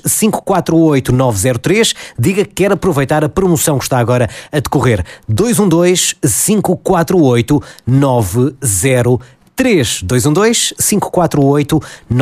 212-548-903. Diga que quer aproveitar a promoção que está agora a decorrer. 212-548-903. 212-548-903.